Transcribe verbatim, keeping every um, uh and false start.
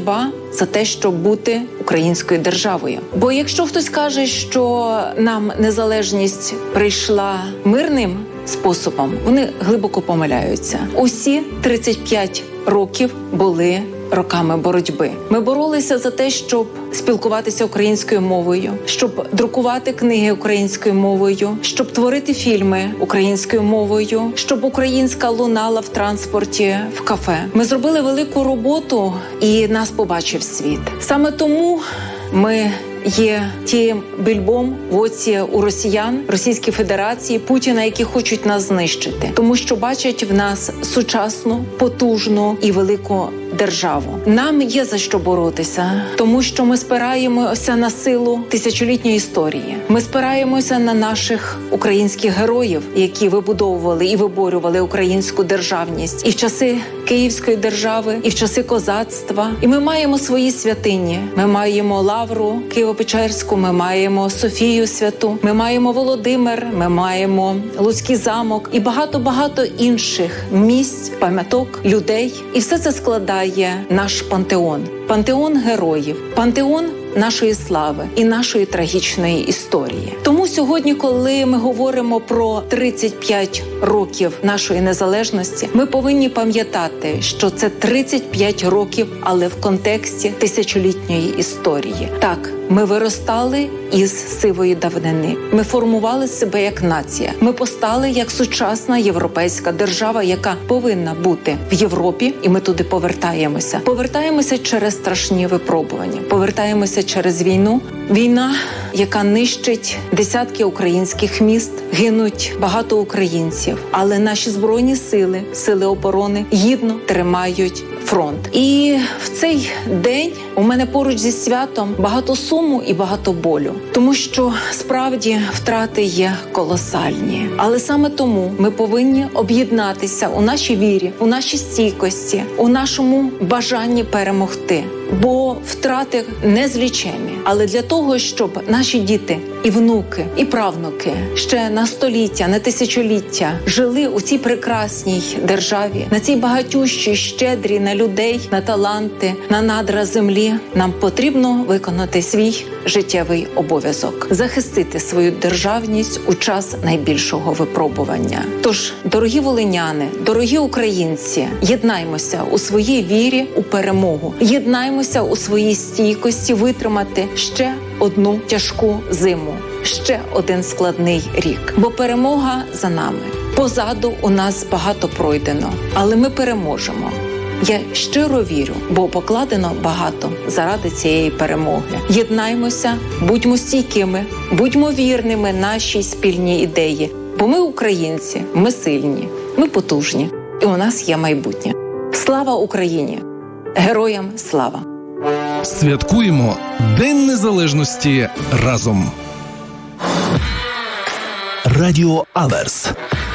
боротьба за те, щоб бути українською державою. Бо якщо хтось каже, що нам незалежність прийшла мирним способом, вони глибоко помиляються. Усі тридцять п'ять років були роками боротьби. Ми боролися за те, щоб спілкуватися українською мовою, щоб друкувати книги українською мовою, щоб творити фільми українською мовою, щоб українська лунала в транспорті, в кафе. Ми зробили велику роботу, і нас побачив світ. Саме тому ми є тим більбом в оці у росіян, Російської Федерації, Путіна, які хочуть нас знищити. Тому що бачать в нас сучасну, потужну і велику державу. Нам є за що боротися, тому що ми спираємося на силу тисячолітньої історії. Ми спираємося на наших українських героїв, які вибудовували і виборювали українську державність і в часи Київської держави, і в часи козацтва. І ми маємо свої святині. Ми маємо Лавру Києво-Печерську, ми маємо Софію Святу, ми маємо Володимир, ми маємо Луцький замок і багато-багато інших місць, пам'яток, людей. І все це складає наш пантеон. Пантеон героїв, пантеон нашої слави і нашої трагічної історії. Тому сьогодні, коли ми говоримо про тридцять п'ять років нашої незалежності, ми повинні пам'ятати, що це тридцять п'ять років, але в контексті тисячолітньої історії. Так, ми виростали із сивої давнини. Ми формували себе як нація. Ми постали як сучасна європейська держава, яка повинна бути в Європі, і ми туди повертаємося. Повертаємося через страшні випробування. Повертаємося через війну. Війна, яка нищить десятки українських міст, гинуть багато українців. Але наші Збройні сили, сили оборони гідно тримають фронт. І в цей день у мене поруч зі святом багато суму і багато болю. Тому що справді втрати є колосальні. Але саме тому ми повинні об'єднатися у нашій вірі, у нашій стійкості, у нашому бажанні перемогти. Бо втрати незліченні. Але для того, щоб наші діти і внуки, і правнуки ще на століття, на тисячоліття жили у цій прекрасній державі, на цій багатющій, щедрій на людей, на таланти, на надра землі, нам потрібно виконати свій життєвий обов'язок – захистити свою державність у час найбільшого випробування. Тож, дорогі волиняни, дорогі українці, єднаймося у своїй вірі у перемогу. Єднаймося у своїй стійкості витримати ще одну тяжку зиму, ще один складний рік. Бо перемога за нами. Позаду у нас багато пройдено, але ми переможемо. Я щиро вірю, бо покладено багато заради цієї перемоги. Єднаймося, будьмо стійкими, будьмо вірними нашій спільній ідеї. Бо ми українці, ми сильні, ми потужні, і у нас є майбутнє. Слава Україні! Героям слава! Святкуємо День Незалежності разом! Радіо Аверс.